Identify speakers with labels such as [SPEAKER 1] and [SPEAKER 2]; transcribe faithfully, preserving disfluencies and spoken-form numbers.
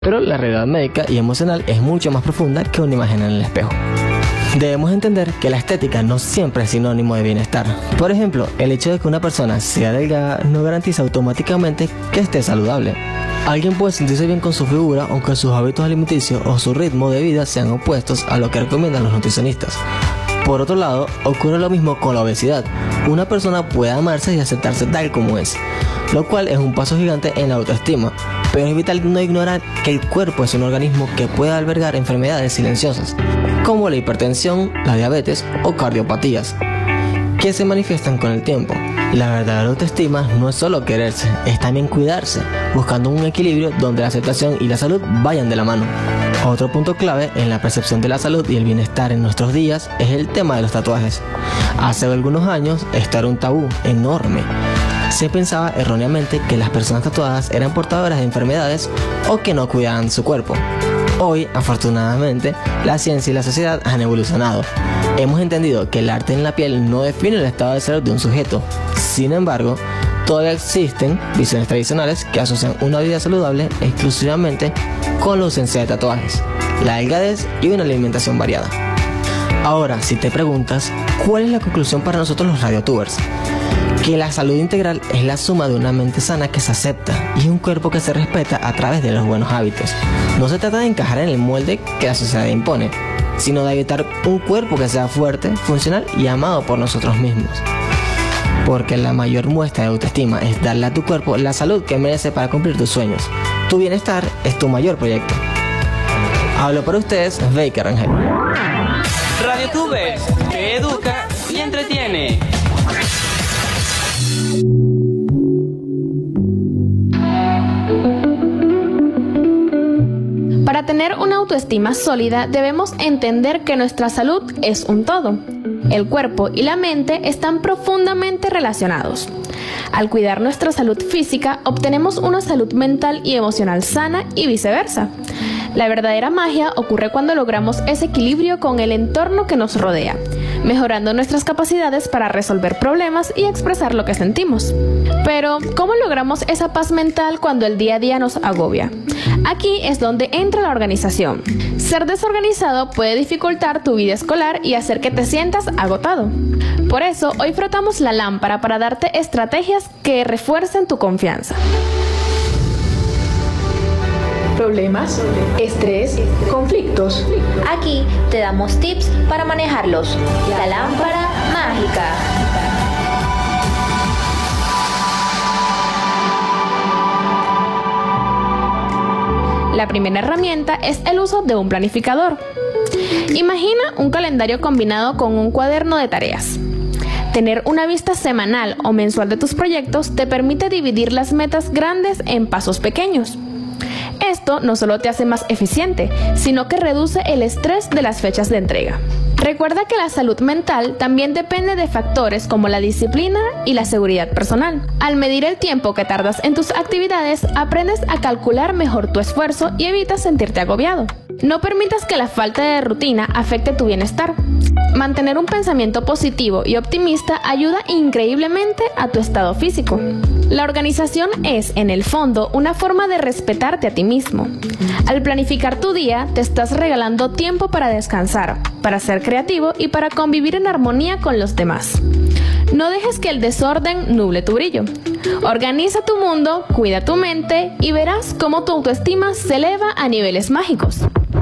[SPEAKER 1] Pero la realidad médica y emocional es mucho más profunda que una imagen en el espejo. Debemos entender que la estética no siempre es sinónimo de bienestar. Por ejemplo, el hecho de que una persona sea delgada no garantiza automáticamente que esté saludable. Alguien puede sentirse bien con su figura aunque sus hábitos alimenticios o su ritmo de vida sean opuestos a lo que recomiendan los nutricionistas. Por otro lado, ocurre lo mismo con la obesidad. Una persona puede amarse y aceptarse tal como es, lo cual es un paso gigante en la autoestima, pero es vital no ignorar que el cuerpo es un organismo que puede albergar enfermedades silenciosas, como la hipertensión, la diabetes o cardiopatías, que se manifiestan con el tiempo. La verdadera autoestima no es solo quererse, es también cuidarse, buscando un equilibrio donde la aceptación y la salud vayan de la mano. Otro punto clave en la percepción de la salud y el bienestar en nuestros días es el tema de los tatuajes. Hace algunos años esto era un tabú enorme. Se pensaba erróneamente que las personas tatuadas eran portadoras de enfermedades o que no cuidaban su cuerpo. Hoy, afortunadamente, la ciencia y la sociedad han evolucionado. Hemos entendido que el arte en la piel no define el estado de salud de un sujeto. Sin embargo, todavía existen visiones tradicionales que asocian una vida saludable exclusivamente con la ausencia de tatuajes, la delgadez y una alimentación variada. Ahora, si te preguntas, ¿cuál es la conclusión para nosotros los radiotubers? Que la salud integral es la suma de una mente sana que se acepta y un cuerpo que se respeta a través de los buenos hábitos. No se trata de encajar en el molde que la sociedad impone, sino de evitar un cuerpo que sea fuerte, funcional y amado por nosotros mismos. Porque la mayor muestra de autoestima es darle a tu cuerpo la salud que merece para cumplir tus sueños. Tu bienestar es tu mayor proyecto. Hablo para ustedes, Baker Rangel.
[SPEAKER 2] Radiotubers, que educa y entretiene.
[SPEAKER 3] Para tener una autoestima sólida debemos entender que nuestra salud es un todo. El cuerpo y la mente están profundamente relacionados. Al cuidar nuestra salud física, obtenemos una salud mental y emocional sana y viceversa. La verdadera magia ocurre cuando logramos ese equilibrio con el entorno que nos rodea, mejorando nuestras capacidades para resolver problemas y expresar lo que sentimos. Pero, ¿cómo logramos esa paz mental cuando el día a día nos agobia? Aquí es donde entra la organización. Ser desorganizado puede dificultar tu vida escolar y hacer que te sientas agotado. Por eso, hoy frotamos la lámpara para darte estrategias que refuercen tu confianza.
[SPEAKER 4] Problemas, estrés, conflictos.
[SPEAKER 5] Aquí te damos tips para manejarlos. La lámpara mágica.
[SPEAKER 3] La primera herramienta es el uso de un planificador. Imagina un calendario combinado con un cuaderno de tareas. Tener una vista semanal o mensual de tus proyectos te permite dividir las metas grandes en pasos pequeños. Esto no solo te hace más eficiente, sino que reduce el estrés de las fechas de entrega. Recuerda que la salud mental también depende de factores como la disciplina y la seguridad personal. Al medir el tiempo que tardas en tus actividades, aprendes a calcular mejor tu esfuerzo y evitas sentirte agobiado. No permitas que la falta de rutina afecte tu bienestar. Mantener un pensamiento positivo y optimista ayuda increíblemente a tu estado físico. La organización es, en el fondo, una forma de respetarte a ti mismo. Al planificar tu día, te estás regalando tiempo para descansar, para ser creativo y para convivir en armonía con los demás. No dejes que el desorden nuble tu brillo. Organiza tu mundo, cuida tu mente y verás cómo tu autoestima se eleva a niveles mágicos.